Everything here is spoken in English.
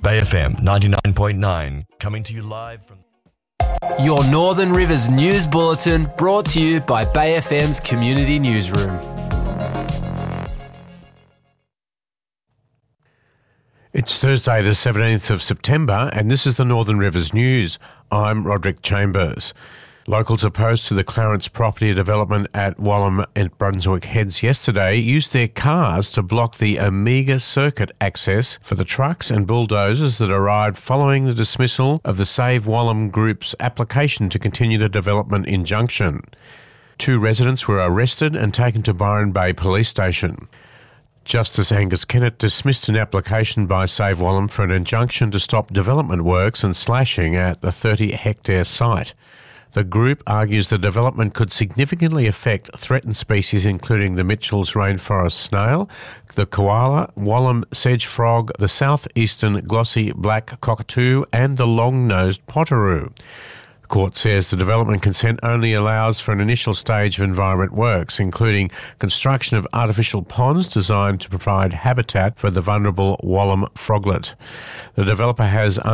Bay FM 99.9, coming to you live from... Your Northern Rivers News Bulletin, brought to you by Bay FM's Community Newsroom. It's Thursday the 17th of September and this is the Northern Rivers News. I'm Roderick Chambers. Locals opposed to the Clarence property development at Wallam and Brunswick Heads yesterday used their cars to block the Omega Circuit access for the trucks and bulldozers that arrived following the dismissal of the Save Wallam Group's application to continue the development injunction. 2 residents were arrested and taken to Byron Bay Police Station. Justice Angus Kennett dismissed an application by Save Wallam for an injunction to stop development works and slashing at the 30-hectare site. The group argues the development could significantly affect threatened species including the Mitchell's rainforest snail, the koala, Wallam sedge frog, the southeastern glossy black cockatoo and the long-nosed potteroo. The court says the development consent only allows for an initial stage of environment works, including construction of artificial ponds designed to provide habitat for the vulnerable Wallam froglet. The developer has